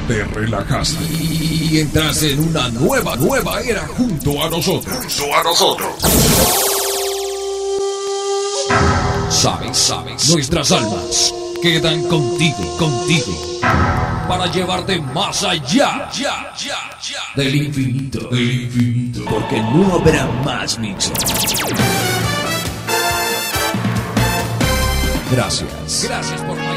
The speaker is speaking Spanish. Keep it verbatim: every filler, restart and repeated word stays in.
te relajaste y entras en una nueva, nueva era junto a nosotros. Junto a nosotros. Sabes, sabes, nuestras almas quedan contigo, contigo, para llevarte más allá, ya, ya, ya, del infinito, del infinito, porque no habrá más mixes. Gracias, gracias por